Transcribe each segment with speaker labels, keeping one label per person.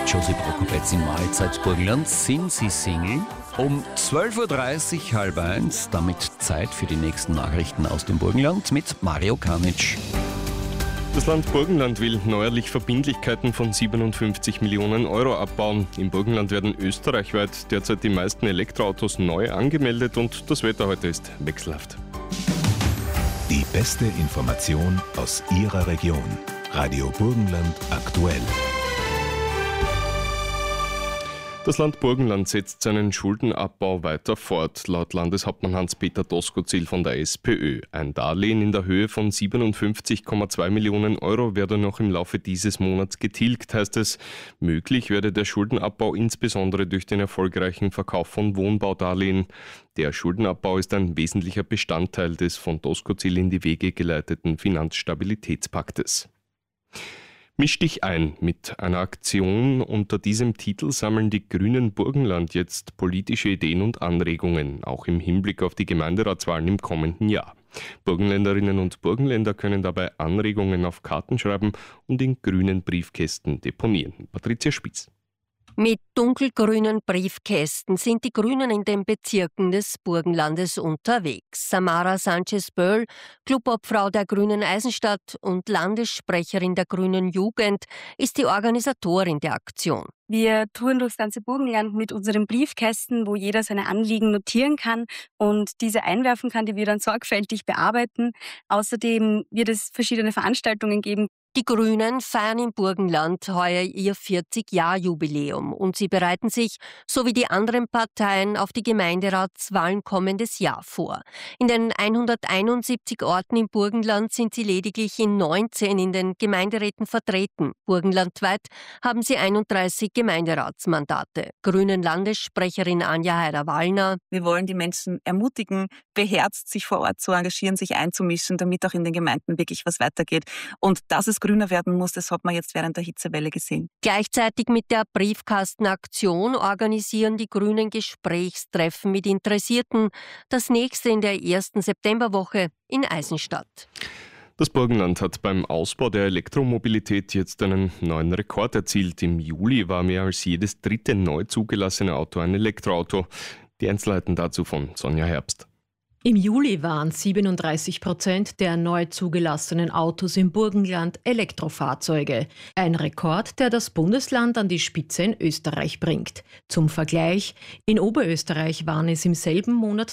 Speaker 1: Josie Prokopetz in Mahlzeitsburgenland. Sind Sie Single? Um 12.30 Uhr, halb eins, damit Zeit für die nächsten Nachrichten aus dem Burgenland mit Mario Kanic.
Speaker 2: Das Land Burgenland will neuerlich Verbindlichkeiten von 57 Millionen Euro abbauen. Im Burgenland werden österreichweit derzeit die meisten Elektroautos neu angemeldet und das Wetter heute ist wechselhaft.
Speaker 3: Die beste Information aus Ihrer Region. Radio Burgenland aktuell.
Speaker 2: Das Land Burgenland setzt seinen Schuldenabbau weiter fort. Laut Landeshauptmann Hans-Peter Doskozil von der SPÖ. Ein Darlehen in der Höhe von 57,2 Millionen Euro werde noch im Laufe dieses Monats getilgt, heißt es. Möglich werde der Schuldenabbau insbesondere durch den erfolgreichen Verkauf von Wohnbaudarlehen. Der Schuldenabbau ist ein wesentlicher Bestandteil des von Doskozil in die Wege geleiteten Finanzstabilitätspaktes. Misch dich ein. Mit einer Aktion unter diesem Titel sammeln die Grünen Burgenland jetzt politische Ideen und Anregungen, auch im Hinblick auf die Gemeinderatswahlen im kommenden Jahr. Burgenländerinnen und Burgenländer können dabei Anregungen auf Karten schreiben und in grünen Briefkästen deponieren. Patricia Spitz.
Speaker 4: Mit dunkelgrünen Briefkästen sind die Grünen in den Bezirken des Burgenlandes unterwegs. Samara Sanchez-Böll, Clubobfrau der Grünen Eisenstadt und Landessprecherin der Grünen Jugend, ist die Organisatorin der Aktion.
Speaker 5: Wir touren durchs ganze Burgenland mit unseren Briefkästen, wo jeder seine Anliegen notieren kann und diese einwerfen kann, die wir dann sorgfältig bearbeiten. Außerdem wird es verschiedene Veranstaltungen geben.
Speaker 4: Die Grünen feiern im Burgenland heuer ihr 40-Jahr-Jubiläum und sie bereiten sich, so wie die anderen Parteien, auf die Gemeinderatswahlen kommendes Jahr vor. In den 171 Orten im Burgenland sind sie lediglich in 19 in den Gemeinderäten vertreten. Burgenlandweit haben sie 31 Gemeinderatsmandate. Grünen Landessprecherin Anja Heider-Wallner.
Speaker 6: Wir wollen die Menschen ermutigen, beherzt sich vor Ort zu engagieren, sich einzumischen, damit auch in den Gemeinden wirklich was weitergeht. Und dass es grüner werden muss, das hat man jetzt während der Hitzewelle gesehen.
Speaker 4: Gleichzeitig mit der Briefkastenaktion organisieren die Grünen Gesprächstreffen mit Interessierten. Das nächste in der ersten Septemberwoche in Eisenstadt.
Speaker 2: Das Burgenland hat beim Ausbau der Elektromobilität jetzt einen neuen Rekord erzielt. Im Juli war mehr als jedes dritte neu zugelassene Auto ein Elektroauto. Die Einzelheiten dazu von Sonja Herbst.
Speaker 7: Im Juli waren 37% der neu zugelassenen Autos im Burgenland Elektrofahrzeuge. Ein Rekord, der das Bundesland an die Spitze in Österreich bringt. Zum Vergleich, in Oberösterreich waren es im selben Monat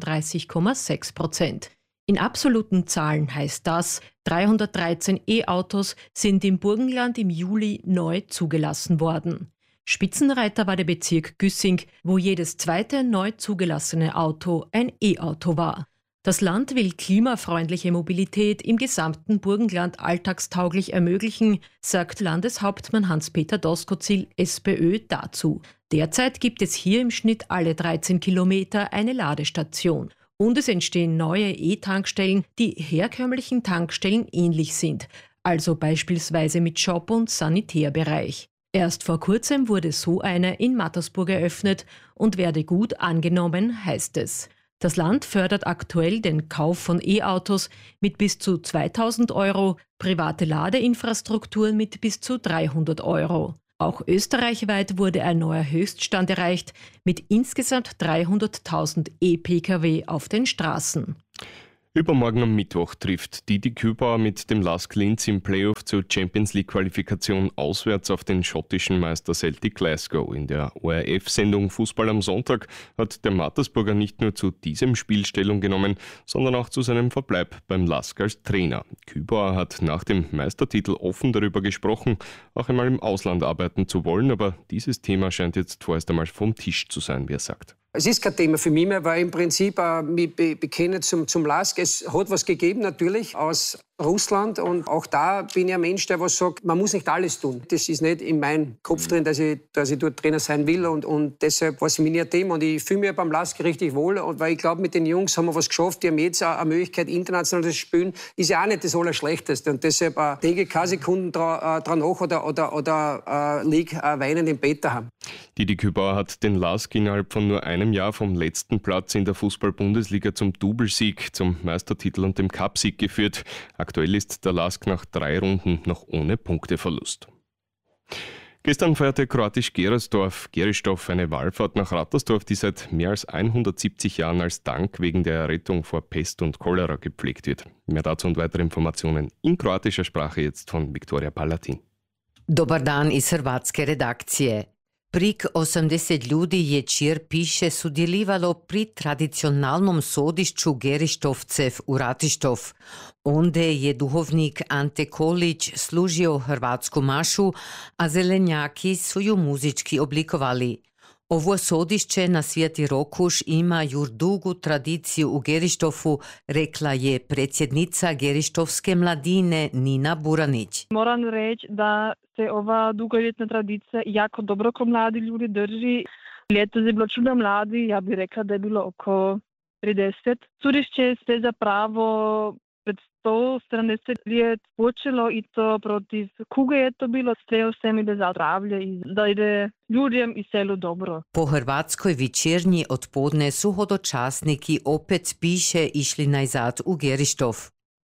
Speaker 7: 32,6%. In absoluten Zahlen heißt das, 313 E-Autos sind im Burgenland im Juli neu zugelassen worden. Spitzenreiter war der Bezirk Güssing, wo jedes zweite neu zugelassene Auto ein E-Auto war. Das Land will klimafreundliche Mobilität im gesamten Burgenland alltagstauglich ermöglichen, sagt Landeshauptmann Hans-Peter Doskozil, SPÖ, dazu. Derzeit gibt es hier im Schnitt alle 13 Kilometer eine Ladestation. Und es entstehen neue E-Tankstellen, die herkömmlichen Tankstellen ähnlich sind, also beispielsweise mit Shop- und Sanitärbereich. Erst vor kurzem wurde so eine in Mattersburg eröffnet und werde gut angenommen, heißt es. Das Land fördert aktuell den Kauf von E-Autos mit bis zu 2.000 Euro, private Ladeinfrastruktur mit bis zu 300 Euro. Auch österreichweit wurde ein neuer Höchststand erreicht mit insgesamt 300.000 E-Pkw auf den Straßen.
Speaker 2: Übermorgen am Mittwoch trifft Didi Kübauer mit dem LASK Linz im Playoff zur Champions-League-Qualifikation auswärts auf den schottischen Meister Celtic Glasgow. In der ORF-Sendung Fußball am Sonntag hat der Mattersburger nicht nur zu diesem Spiel Stellung genommen, sondern auch zu seinem Verbleib beim LASK als Trainer. Kübauer hat nach dem Meistertitel offen darüber gesprochen, auch einmal im Ausland arbeiten zu wollen, aber dieses Thema scheint jetzt vorerst einmal vom Tisch zu sein, wie er sagt.
Speaker 8: Es ist kein Thema für mich mehr, weil im Prinzip mich bekenne zum LASK. Es hat was gegeben, natürlich, aus Russland. Und auch da bin ich ein Mensch, der was sagt, man muss nicht alles tun. Das ist nicht in meinem Kopf drin, dass ich dort Trainer sein will. Und deshalb war es für mich nie ein Thema. Und ich fühle mich beim LASK richtig wohl. Und weil ich glaube, mit den Jungs haben wir was geschafft. Die haben jetzt auch eine Möglichkeit, international zu spielen. Ist ja auch nicht das Allerschlechteste. Und deshalb denke ich keine Sekunden dran nach oder lieg weinend im Bett daheim.
Speaker 2: Didi Kübauer hat den LASK innerhalb von nur einem Jahr vom letzten Platz in der Fußball-Bundesliga zum Doublesieg, zum Meistertitel und dem Cupsieg geführt. Aktuell ist der LASK nach 3 Runden noch ohne Punkteverlust. Gestern feierte kroatisch Geristow eine Wallfahrt nach Rattersdorf, die seit mehr als 170 Jahren als Dank wegen der Rettung vor Pest und Cholera gepflegt wird. Mehr dazu und weitere Informationen in kroatischer Sprache jetzt von Viktorija Palatin.
Speaker 9: Dobar dan iz hrvatske redakcije. Prek 80 ljudi je Čir piše sudjelovalo pri tradicionalnom sodišću Gerištovcev u Ratištov. Onde je duhovnik Ante Kolić služio hrvatsku mašu, a zelenjaki su ju muzički oblikovali. Ovo sodišće na Sveti Rokuš ima jur dugu tradiciju u Gerištovu, rekla je predsjednica Gerištovske mladine Nina Buranić.
Speaker 10: Moram reći da se ova dugoljetna tradicija jako dobro ko mladi ljudi drži. Ljetos je bilo čudo mladi, ja bih rekla da je bilo oko 30. Sodišće se zapravo pred 170 let počelo i to protiv kuge je to bilo. Sve vsem ide za zdravlje i da ide ljudem i selu dobro.
Speaker 9: Po hrvatskoj večernji odpodne su hodočasniki opet piše išli najzad u Gerištov.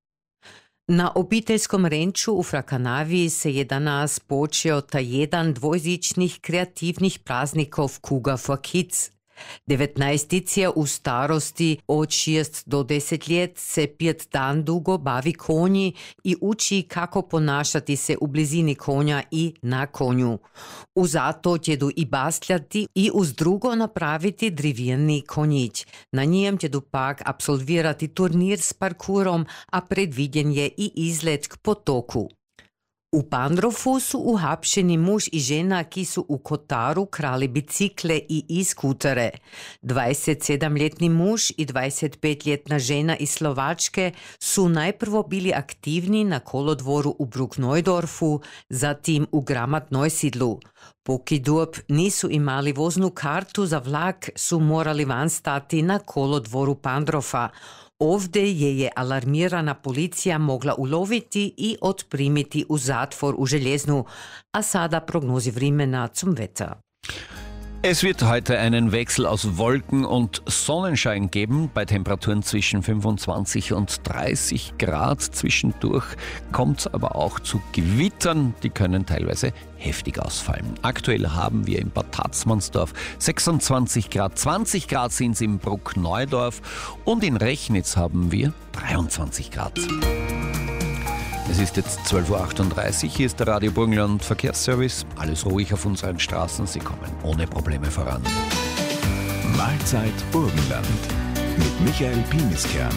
Speaker 9: Na obiteljskom renču u Frakanavi se je danas počeo ta jedan dvojzičnih kreativnih praznikov Kuga for Kids. 19-tica u starosti od 6 do 10 let se 5 dan dugo bavi konji i uči kako ponašati se u blizini konja i na konju. Uzato ćedu i basljati i uz drugo napraviti drivjeni konjić. Na njem ćedu pak absolvirati turnir s parkurom, a predviđen je i izlet k potoku. U Pandrofu su uhapšeni muž i žena, ki su u Kotaru krali bicikle i skutere. 27-letni muž i 25-letna žena iz Slovačke su najprvo bili aktivni na kolodvoru u Bruckneudorfu, zatim u Gramat-Neusiedlu. Pokidurp nisu imali voznu kartu za vlak, su morali van stati na kolodvoru Pandrofa. Ovdje je alarmirana policija mogla uloviti i otprimiti u zatvor u Željeznu, a sada Prognosi vremena zum Wetter.
Speaker 1: Es wird heute einen Wechsel aus Wolken und Sonnenschein geben, bei Temperaturen zwischen 25 und 30 Grad. Zwischendurch kommt es aber auch zu Gewittern, die können teilweise heftig ausfallen. Aktuell haben wir in Bad Tatzmannsdorf 26 Grad, 20 Grad sind es in Bruckneudorf und in Rechnitz haben wir 23 Grad. Es ist jetzt 12.38 Uhr, hier ist der Radio Burgenland Verkehrsservice. Alles ruhig auf unseren Straßen, Sie kommen ohne Probleme voran.
Speaker 3: Mahlzeit Burgenland mit Michael Pieniskern.